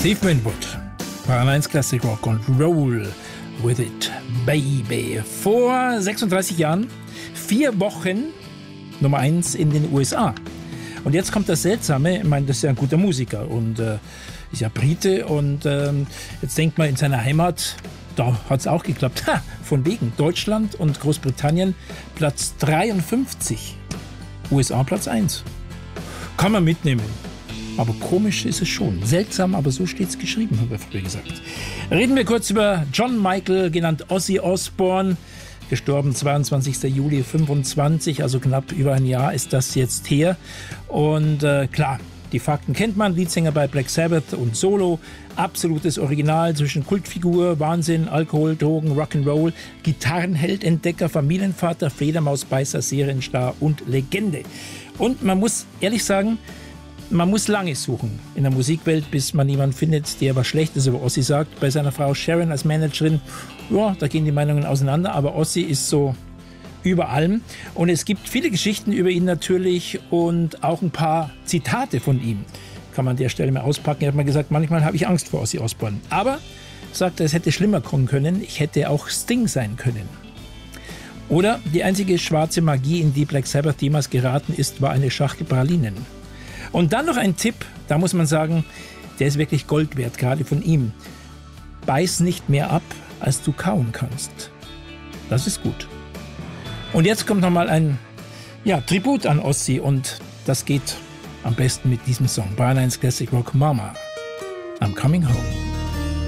Steve Winwood, Bayern 1 Classic Rock und Roll with it, baby. Vor 36 Jahren, 4 Wochen Nummer 1 in den USA. Und jetzt kommt das Seltsame, ich meine, das ist ja ein guter Musiker und ist ja Brite und jetzt denkt man in seiner Heimat, da hat es auch geklappt. Ha, von wegen Deutschland und Großbritannien Platz 53, USA Platz 1. Kann man mitnehmen. Aber komisch ist es schon. Seltsam, aber so steht es geschrieben, habe ich früher gesagt. Reden wir kurz über John Michael, genannt Ozzy Osbourne. Gestorben 22. Juli 25, also knapp über ein Jahr ist das jetzt her. Und klar, die Fakten kennt man. Leadsänger bei Black Sabbath und Solo. Absolutes Original zwischen Kultfigur, Wahnsinn, Alkohol, Drogen, Rock'n'Roll, Gitarrenheld, Entdecker, Familienvater, Fledermausbeißer, Serienstar und Legende. Und man muss ehrlich sagen, man muss lange suchen in der Musikwelt, bis man jemanden findet, der was Schlechtes über Ozzy sagt. Bei seiner Frau Sharon als Managerin, ja, da gehen die Meinungen auseinander, aber Ozzy ist so über allem. Und es gibt viele Geschichten über ihn natürlich und auch ein paar Zitate von ihm. Kann man an der Stelle mal auspacken. Er hat mal gesagt, manchmal habe ich Angst vor Ozzy Osbourne. Aber, sagt er, es hätte schlimmer kommen können. Ich hätte auch Sting sein können. Oder die einzige schwarze Magie, in die Black Sabbath jemals geraten ist, war eine Schachtel Pralinen. Und dann noch ein Tipp, da muss man sagen, der ist wirklich Gold wert, gerade von ihm. Beiß nicht mehr ab, als du kauen kannst. Das ist gut. Und jetzt kommt nochmal ein Tribut an Ozzy und das geht am besten mit diesem Song. Bayern 1 Classic Rock, Mama, I'm Coming Home.